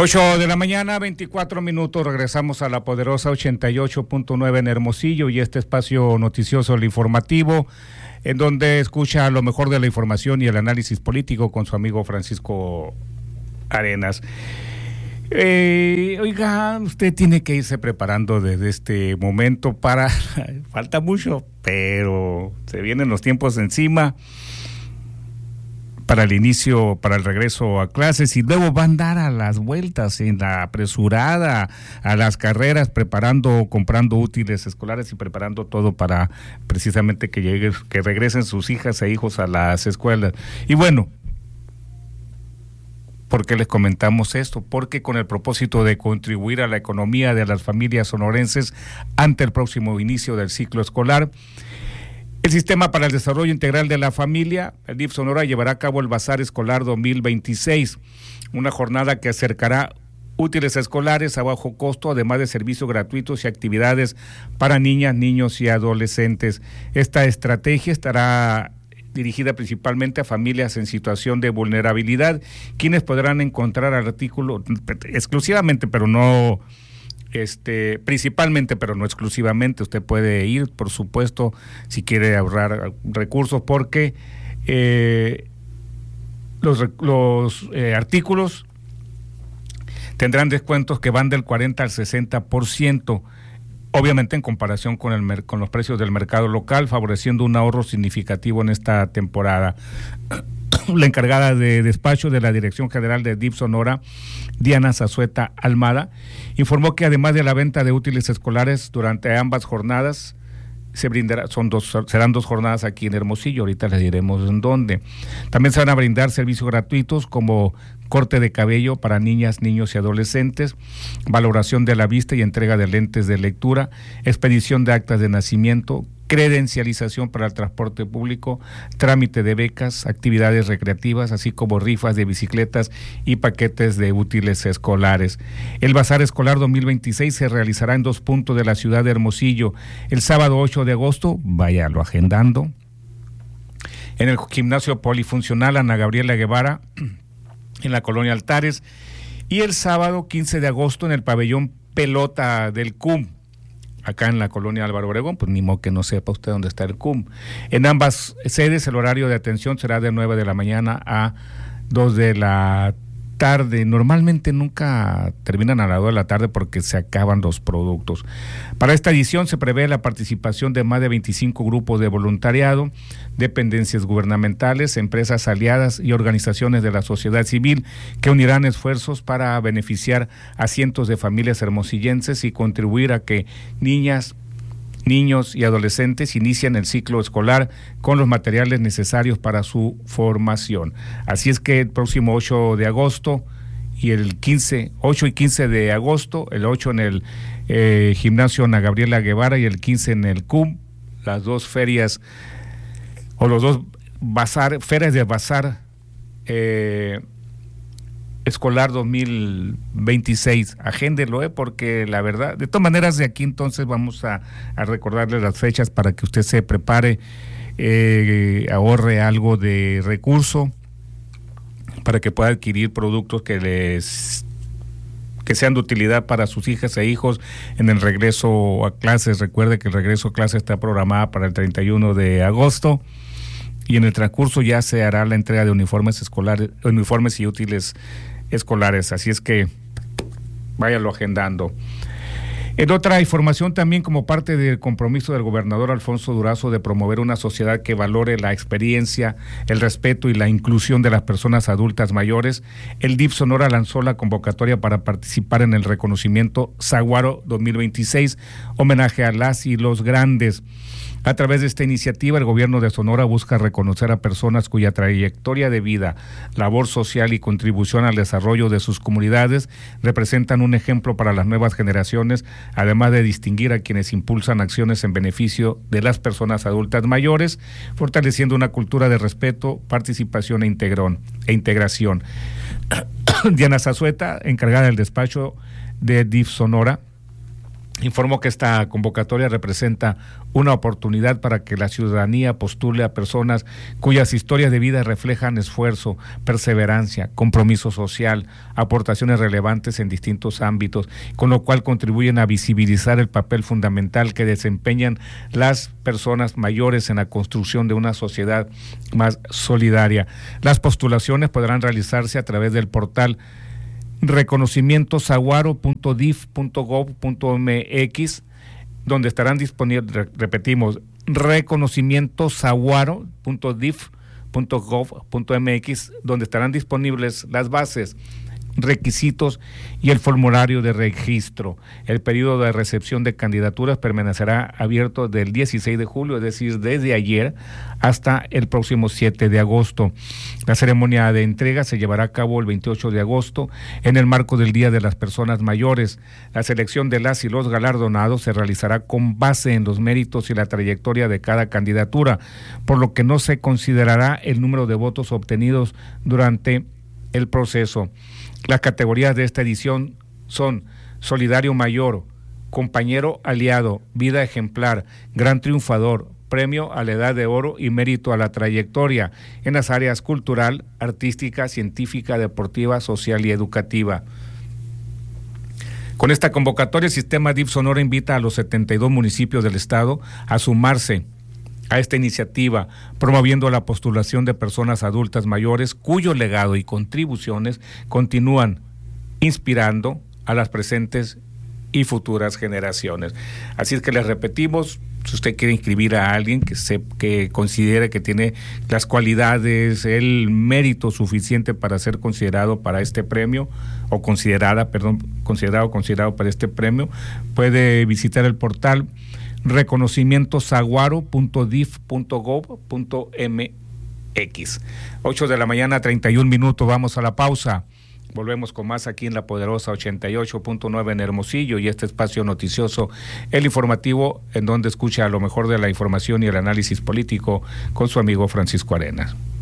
8 de la mañana, 24 minutos, regresamos a la poderosa 88.9 en Hermosillo y este espacio noticioso, el informativo, en donde escucha lo mejor de la información y el análisis político con su amigo Francisco Arenas. Oiga, usted tiene que irse preparando desde este momento para, falta mucho, pero se vienen los tiempos encima para el inicio, para el regreso a clases, y luego van a dar a las vueltas en la apresurada, a las carreras, comprando útiles escolares y preparando todo para precisamente que regresen sus hijas e hijos a las escuelas. Y bueno, ¿por qué les comentamos esto? Porque con el propósito de contribuir a la economía de las familias sonorenses ante el próximo inicio del ciclo escolar, el Sistema para el Desarrollo Integral de la Familia, el DIF Sonora, llevará a cabo el Bazar Escolar 2026, una jornada que acercará útiles escolares a bajo costo, además de servicios gratuitos y actividades para niñas, niños y adolescentes. Esta estrategia estará dirigida principalmente a familias en situación de vulnerabilidad, quienes podrán encontrar artículos exclusivamente, pero no principalmente, pero no exclusivamente. Usted puede ir, por supuesto, si quiere ahorrar recursos, porque los artículos tendrán descuentos que van del 40 al 60%, obviamente en comparación con los precios del mercado local, favoreciendo un ahorro significativo en esta temporada. La encargada de despacho de la Dirección General de DIF Sonora, Diana Zazueta Almada, informó que además de la venta de útiles escolares durante ambas jornadas, serán dos jornadas aquí en Hermosillo, ahorita les diremos en dónde. También se van a brindar servicios gratuitos como corte de cabello para niñas, niños y adolescentes, valoración de la vista y entrega de lentes de lectura, expedición de actas de nacimiento, credencialización para el transporte público, trámite de becas, actividades recreativas, así como rifas de bicicletas y paquetes de útiles escolares. El Bazar Escolar 2026 se realizará en 2 puntos de la ciudad de Hermosillo. El sábado 8 de agosto, váyalo agendando, en el gimnasio polifuncional Ana Gabriela Guevara, en la colonia Altares, y el sábado 15 de agosto en el pabellón Pelota del CUM, acá en la colonia Álvaro Obregón. Pues ni modo que no sepa usted dónde está el CUM. En ambas sedes el horario de atención será de 9 de la mañana a 2 de la tarde. Normalmente nunca terminan a las 2 de la tarde porque se acaban los productos. Para esta edición se prevé la participación de más de 25 grupos de voluntariado, dependencias gubernamentales, empresas aliadas y organizaciones de la sociedad civil que unirán esfuerzos para beneficiar a cientos de familias hermosillenses y contribuir a que niñas, niños y adolescentes inician el ciclo escolar con los materiales necesarios para su formación. Así es que el próximo 8 de agosto y el 8 y 15 de agosto, el 8 en el gimnasio Ana Gabriela Guevara y el 15 en el CUM, las dos ferias o los dos ferias de bazar escolar 2026, agéndelo, porque la verdad, de todas maneras de aquí entonces vamos a recordarle las fechas para que usted se prepare, ahorre algo de recurso para que pueda adquirir productos que sean de utilidad para sus hijas e hijos en el regreso a clases. Recuerde que el regreso a clases está programada para el 31 de agosto. Y en el transcurso ya se hará la entrega de uniformes y útiles escolares, así es que váyalo agendando. En otra información también, como parte del compromiso del gobernador Alfonso Durazo de promover una sociedad que valore la experiencia, el respeto y la inclusión de las personas adultas mayores, el DIF Sonora lanzó la convocatoria para participar en el reconocimiento Saguaro 2026, homenaje a las y los grandes. A través de esta iniciativa, el gobierno de Sonora busca reconocer a personas cuya trayectoria de vida, labor social y contribución al desarrollo de sus comunidades representan un ejemplo para las nuevas generaciones, además de distinguir a quienes impulsan acciones en beneficio de las personas adultas mayores, fortaleciendo una cultura de respeto, participación e integración. Diana Zazueta, encargada del despacho de DIF Sonora, Informó que esta convocatoria representa una oportunidad para que la ciudadanía postule a personas cuyas historias de vida reflejan esfuerzo, perseverancia, compromiso social, aportaciones relevantes en distintos ámbitos, con lo cual contribuyen a visibilizar el papel fundamental que desempeñan las personas mayores en la construcción de una sociedad más solidaria. Las postulaciones podrán realizarse a través del portal reconocimientosaguaro.dif.gov.mx, donde estarán disponibles, repetimos, reconocimientosaguaro.dif.gov.mx, donde estarán disponibles las bases, requisitos y el formulario de registro. El periodo de recepción de candidaturas permanecerá abierto del 16 de julio, es decir, desde ayer hasta el próximo 7 de agosto. La ceremonia de entrega se llevará a cabo el 28 de agosto en el marco del Día de las Personas Mayores. La selección de las y los galardonados se realizará con base en los méritos y la trayectoria de cada candidatura, por lo que no se considerará el número de votos obtenidos durante el proceso. Las categorías de esta edición son Solidario Mayor, Compañero Aliado, Vida Ejemplar, Gran Triunfador, Premio a la Edad de Oro y Mérito a la Trayectoria en las áreas cultural, artística, científica, deportiva, social y educativa. Con esta convocatoria, el sistema DIF Sonora invita a los 72 municipios del estado a sumarse a esta iniciativa, promoviendo la postulación de personas adultas mayores cuyo legado y contribuciones continúan inspirando a las presentes y futuras generaciones. Así es que les repetimos, si usted quiere inscribir a alguien que considere que tiene las cualidades, el mérito suficiente para ser considerado para este premio, o considerado para este premio, puede visitar el portal reconocimientosaguaro.dif.gov.mx. 8 de la mañana, 31 minutos, vamos a la pausa. Volvemos con más aquí en la poderosa 88.9 en Hermosillo y este espacio noticioso, el informativo, en donde escucha lo mejor de la información y el análisis político con su amigo Francisco Arenas.